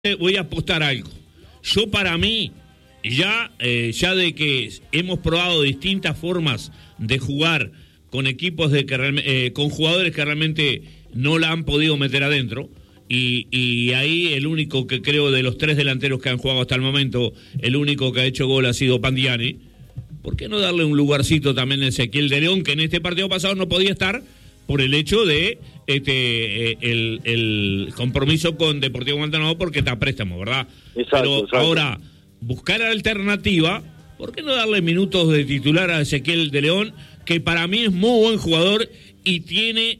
voy a apostar algo. Yo para mí, ya de que hemos probado distintas formas de jugar con equipos con jugadores que realmente no la han podido meter adentro, y ahí el único que creo de los tres delanteros que han jugado hasta el momento, el único que ha hecho gol ha sido Pandiani. ¿Por qué no darle un lugarcito también a Ezequiel de León, que en este partido pasado no podía estar por el hecho de el compromiso con Deportivo Maldonado, porque está a préstamo, ¿verdad? Pero ahora, buscar alternativa, ¿por qué no darle minutos de titular a Ezequiel de León, que para mí es muy buen jugador y tiene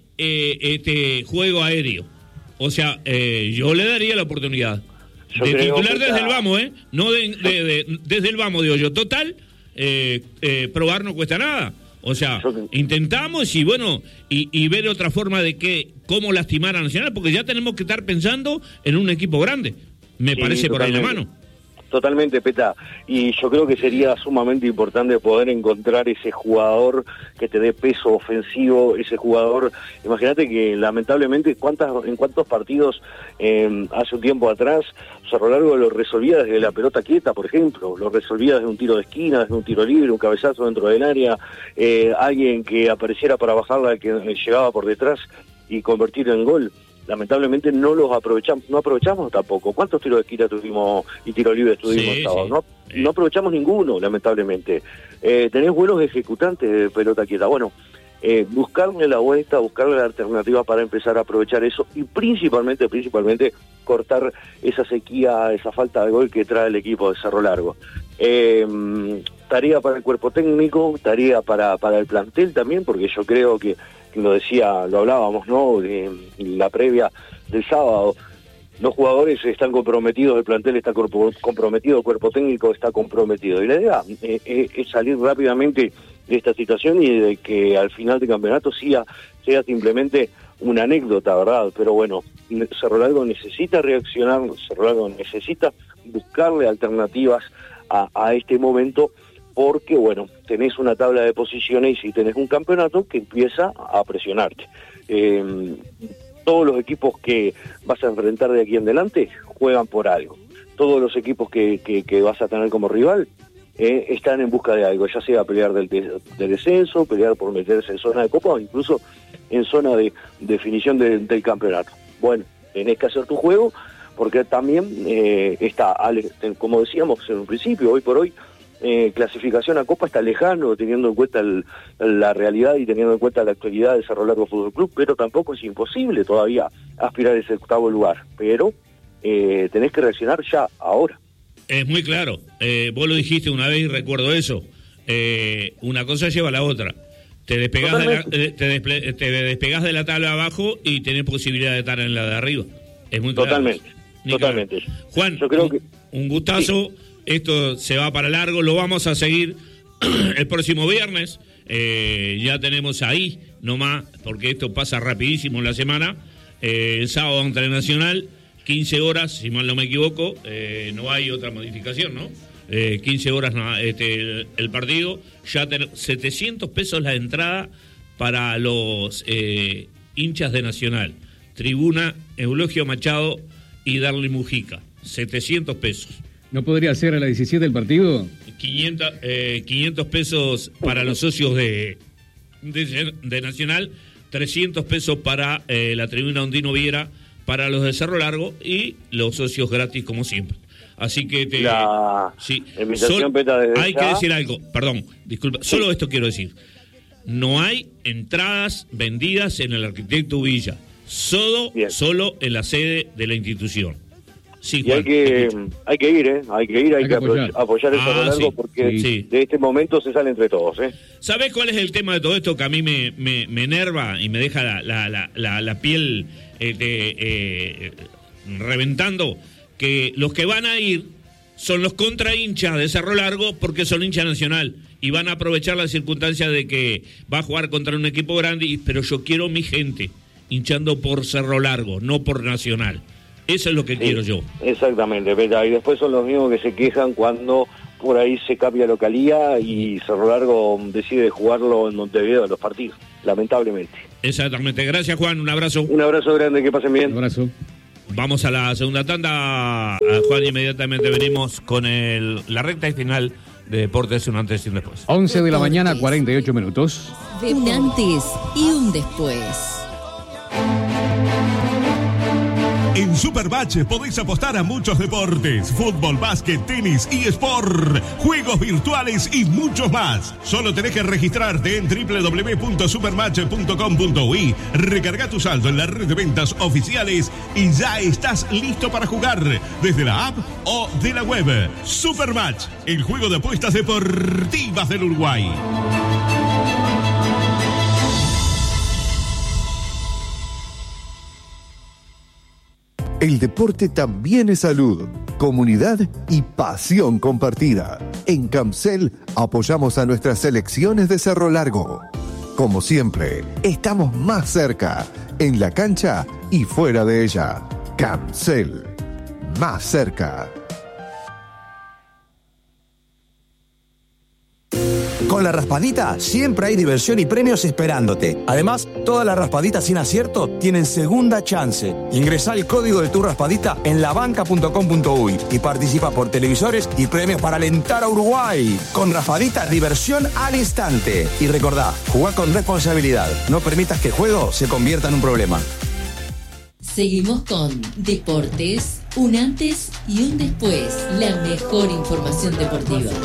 juego aéreo? O sea, yo le daría la oportunidad de titular desde el vamos, no desde el vamos, digo yo. Total, probar no cuesta nada. O sea, intentamos y bueno, y ver otra forma de cómo lastimar a Nacional, porque ya tenemos que estar pensando en un equipo grande. Me parece por ahí la mano. Totalmente, Peta. Y yo creo que sería sumamente importante poder encontrar ese jugador que te dé peso ofensivo, ese jugador. Imagínate que lamentablemente en cuántos partidos hace un tiempo atrás Cerro Largo lo resolvía desde la pelota quieta, por ejemplo, lo resolvía desde un tiro de esquina, desde un tiro libre, un cabezazo dentro del área, alguien que apareciera para bajarla, que llegaba por detrás y convertir en gol. Lamentablemente no aprovechamos tampoco. ¿Cuántos tiros de esquina tuvimos y tiro libre tuvimos sábado? No aprovechamos ninguno, lamentablemente. Tenés buenos ejecutantes de pelota quieta. Bueno, buscarle la vuelta, buscarle la alternativa para empezar a aprovechar eso y principalmente cortar esa sequía, esa falta de gol que trae el equipo de Cerro Largo. Tarea para el cuerpo técnico, tarea para el plantel también, porque yo creo que lo hablábamos, ¿no? En la previa del sábado, los jugadores están comprometidos, el plantel está comprometido, el cuerpo técnico está comprometido. Y la idea es salir rápidamente de esta situación y de que al final del campeonato sea simplemente una anécdota, ¿verdad? Pero bueno, Cerro Largo necesita reaccionar, Cerro Largo necesita buscarle alternativas a este momento, porque bueno, tenés una tabla de posiciones y tenés un campeonato que empieza a presionarte. Todos los equipos que vas a enfrentar de aquí en adelante juegan por algo. Todos los equipos que vas a tener como rival están en busca de algo, ya sea pelear del descenso, pelear por meterse en zona de copa o incluso en zona de definición del campeonato. Bueno, tenés que hacer tu juego, porque también está, como decíamos en un principio, hoy por hoy, clasificación a Copa está lejano, teniendo en cuenta la realidad y teniendo en cuenta la actualidad de Cerro Largo Fútbol Club, pero tampoco es imposible todavía aspirar a ese octavo lugar. Pero tenés que reaccionar ya, ahora. Es muy claro. Vos lo dijiste una vez y recuerdo eso. Una cosa lleva a la otra. Te despegás de la tabla de abajo y tenés posibilidad de estar en la de arriba. Es muy claro. Totalmente. Juan, yo creo que un gustazo. Sí. Esto se va para largo, lo vamos a seguir el próximo viernes. Ya tenemos ahí nomás, porque esto pasa rapidísimo en la semana. El sábado ante Nacional, 15 horas, si mal no me equivoco, no hay otra modificación, ¿no? 15 horas el partido. Ya 700 pesos la entrada para los hinchas de Nacional. Tribuna Eulogio Machado y Darly Mujica. 700 pesos. ¿No podría ser a las 17 del partido? 500 pesos para los socios de Nacional, 300 pesos para la tribuna Ondino Viera, para los de Cerro Largo y los socios gratis como siempre. Así que hay que decir algo, perdón, disculpa, solo esto quiero decir. No hay entradas vendidas en el Arquitecto Villa, solo en la sede de la institución. Sí, y hay que ir, hay que apoyar el Cerro Largo, porque de este momento se sale entre todos. ¿Sabés cuál es el tema de todo esto que a mí me enerva y me deja la piel reventando? Que los que van a ir son los contra hinchas de Cerro Largo, porque son hincha Nacional y van a aprovechar la circunstancia de que va a jugar contra un equipo grande, pero yo quiero mi gente hinchando por Cerro Largo, no por Nacional. Eso es lo que quiero yo. Exactamente, Peta. Y después son los mismos que se quejan cuando por ahí se cambia localía y Cerro Largo decide jugarlo en Montevideo los partidos, lamentablemente. Exactamente. Gracias, Juan. Un abrazo. Un abrazo grande, que pasen bien. Un abrazo. Vamos a la segunda tanda, Juan, inmediatamente venimos con la recta final de Deportes, un antes y un después. 11 de la mañana, 48 minutos. Un antes y un después. En Supermatch podéis apostar a muchos deportes: fútbol, básquet, tenis, eSport, juegos virtuales y muchos más. Solo tenés que registrarte en www.supermatch.com.uy, recarga tu saldo en la red de ventas oficiales y ya estás listo para jugar desde la app o de la web. Supermatch, el juego de apuestas deportivas del Uruguay. El deporte también es salud, comunidad y pasión compartida. En Camcel apoyamos a nuestras selecciones de Cerro Largo. Como siempre, estamos más cerca, en la cancha y fuera de ella. Camcel, más cerca. Con la raspadita siempre hay diversión y premios esperándote. Además, todas las raspaditas sin acierto tienen segunda chance. Ingresá el código de tu raspadita en labanca.com.uy y participa por televisores y premios para alentar a Uruguay. Con raspadita, diversión al instante. Y recordá, jugá con responsabilidad. No permitas que el juego se convierta en un problema. Seguimos con Deportes, un antes y un después. La mejor información deportiva.